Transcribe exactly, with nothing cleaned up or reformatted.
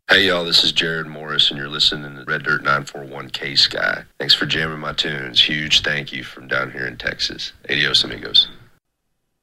Hey y'all, this is Jared Morris, and you're listening to Red Dirt nine four one K Sky. Thanks for jamming my tunes. Huge thank you from down here in Texas. Adios, amigos.